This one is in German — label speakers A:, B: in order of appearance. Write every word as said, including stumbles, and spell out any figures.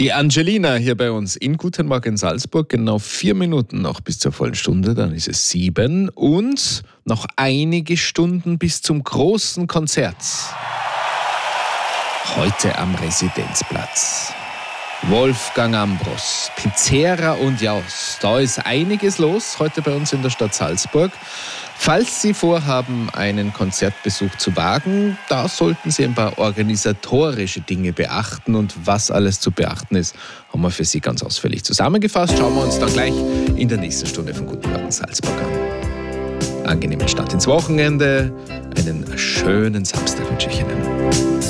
A: Die Angelina hier bei uns in Guten Morgen Salzburg. Genau vier Minuten noch bis zur vollen Stunde, dann ist es sieben und noch einige Stunden bis zum großen Konzert. Heute am Residenzplatz. Wolfgang Ambros, Pizzera und Jaus. Da ist einiges los heute bei uns in der Stadt Salzburg. Falls Sie vorhaben, einen Konzertbesuch zu wagen, da sollten Sie ein paar organisatorische Dinge beachten. Und was alles zu beachten ist, haben wir für Sie ganz ausführlich zusammengefasst. Schauen wir uns dann gleich in der nächsten Stunde von Guten Morgen Salzburg an. Angenehmen Start ins Wochenende, einen schönen Samstag wünsche ich Ihnen.